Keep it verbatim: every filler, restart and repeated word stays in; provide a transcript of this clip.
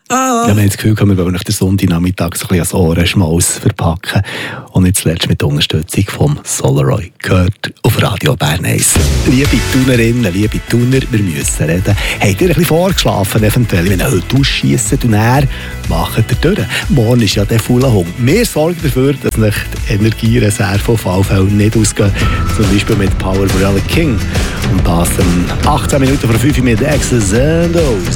Oh. Ja, wir haben das Gefühl, wir wollen den Sonntagnachmittag so ein bisschen als Ohrenschmaus verpacken. Und nicht zuletzt mit der Unterstützung vom Solaroy gehört auf Radio Bern eins. Liebe Tunerinnen, liebe Tuner, wir müssen reden. Habt ihr ein bisschen vorgeschlafen eventuell? Wenn ihr heute ausschiessen und dann macht ihr durch. Morgen ist ja der volle Hunger. Wir sorgen dafür, dass nicht die Energiereserve auf alle Fälle nicht ausgehen. Zum Beispiel mit Power for King. Und das um achtzehn Minuten vor fünf mit Access and O's.